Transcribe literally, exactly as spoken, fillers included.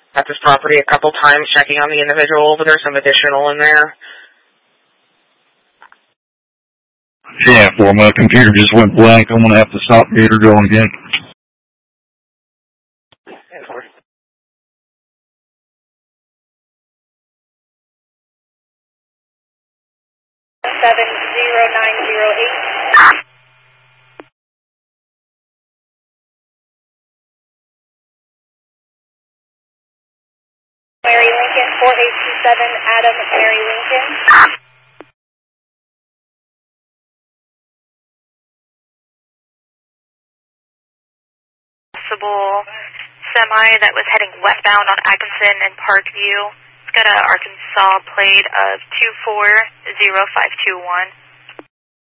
at this property a couple times, checking on the individual, but there's some additional in there. Yeah, well, my computer just went blank. I'm going to have to stop Gator going again. seven zero nine zero eight. Mary Lincoln, four eight two seven, Adam Mary Lincoln. Possible semi that was heading westbound on Atkinson and Parkview. It's got an Arkansas plate of two four zero five two one.